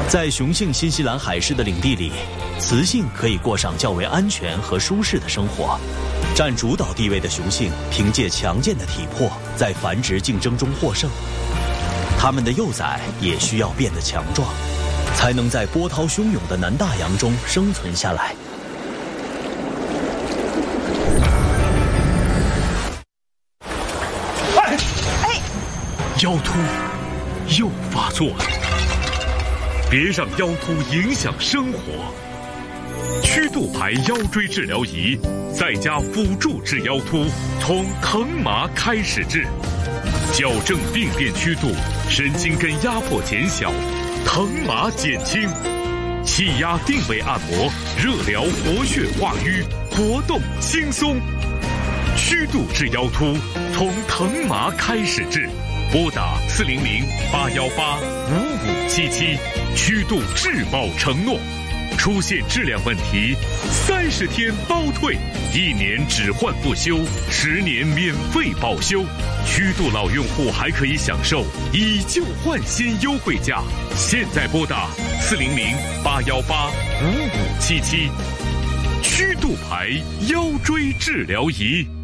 在雄性新西兰海狮的领地里，雌性可以过上较为安全和舒适的生活。占主导地位的雄性凭借强健的体魄，在繁殖竞争中获胜。它们的幼崽也需要变得强壮，才能在波涛汹涌的南大洋中生存下来。 腰突又发作了，别让腰突影响生活。曲度牌腰椎治疗仪再加辅助治腰突，从疼麻开始治，矫正病变曲度，神经根压迫减小，疼麻减轻，气压定位按摩，热疗活血化瘀，活动轻松。曲度治腰突，从疼麻开始治。拨打400-818-5577，曲度质保承诺。出现质量问题，30天包退，1年只换不修，10年免费保修。曲度老用户还可以享受以旧换新优惠价。现在拨打400-818-5577，曲度牌腰椎治疗仪。